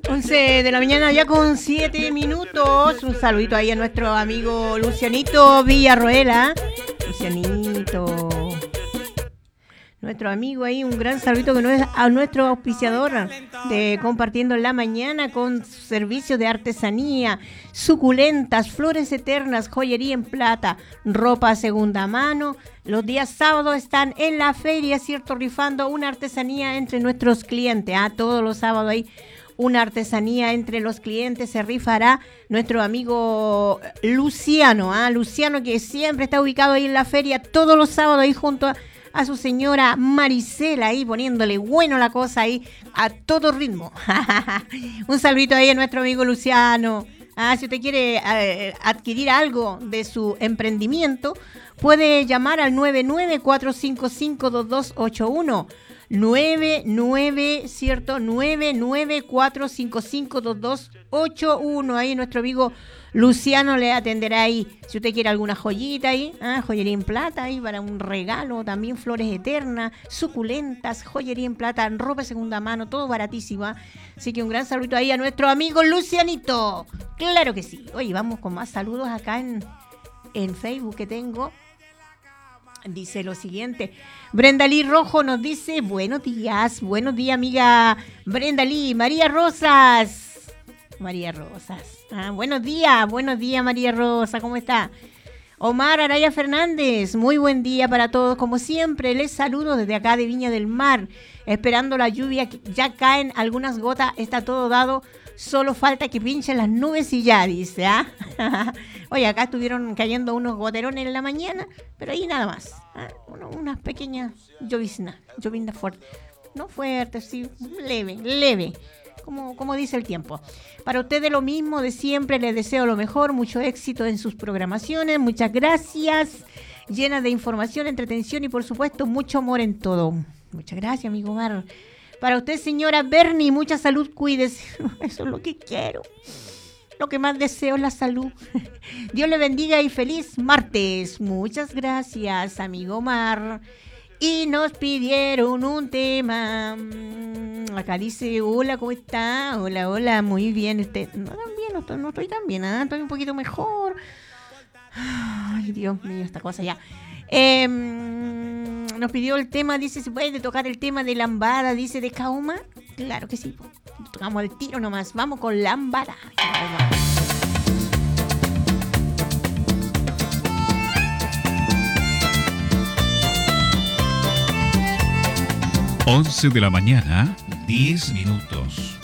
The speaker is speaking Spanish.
11 de la mañana ya con 7 minutos. Un saludito ahí a nuestro amigo Lucianito Villarroela. Lucianito. Nuestro amigo ahí, un gran saludito que no es a nuestro auspiciador de Compartiendo en la Mañana con servicios de artesanía, suculentas, flores eternas, joyería en plata, ropa segunda mano. Los días sábados están en la feria, ¿cierto? Rifando una artesanía entre nuestros clientes. Todos los sábados ahí una artesanía entre los clientes se rifará nuestro amigo Luciano. Luciano, que siempre está ubicado ahí en la feria todos los sábados ahí junto a su señora Marisela ahí poniéndole bueno la cosa ahí a todo ritmo. Un saludito ahí a nuestro amigo Luciano. Si usted quiere adquirir algo de su emprendimiento, puede llamar al 994552281. 994552281. Ahí nuestro amigo Luciano le atenderá ahí. Si usted quiere alguna joyita ahí, joyería en plata ahí para un regalo, también flores eternas, suculentas, joyería en plata, ropa de segunda mano, todo baratísima. Así que un gran saludo ahí a nuestro amigo Lucianito. Claro que sí. Oye, vamos con más saludos acá en Facebook que tengo. Dice lo siguiente, Brenda Lee Rojo nos dice, buenos días amiga Brenda Lee, María Rosas, buenos días María Rosa, ¿cómo está? Omar Araya Fernández, muy buen día para todos, como siempre, les saludo desde acá de Viña del Mar, esperando la lluvia, ya caen algunas gotas, está todo dado, solo falta que pinchen las nubes y ya, dice, Oye, acá estuvieron cayendo unos goterones en la mañana, pero ahí nada más. Unas pequeñas lloviznas fuertes. No fuertes, sí, leve. Como dice el tiempo. Para ustedes lo mismo de siempre, les deseo lo mejor, mucho éxito en sus programaciones. Muchas gracias. Llenas de información, entretención y por supuesto mucho amor en todo. Muchas gracias, amigo Omar. Para usted, señora Bernie, mucha salud, cuídese. Eso es lo que quiero. Lo que más deseo es la salud. Dios le bendiga y feliz martes. Muchas gracias, amigo Omar. Y nos pidieron un tema. Acá dice, hola, ¿cómo está? Hola, muy bien. No estoy tan bien, estoy un poquito mejor. Ay, Dios mío, esta cosa ya. Nos pidió el tema, dice, ¿se puede tocar el tema de Lambada? Dice, de Kauma. Claro que sí, tocamos el tiro nomás. Vamos con Lambada. 11 de la mañana, 10 minutos.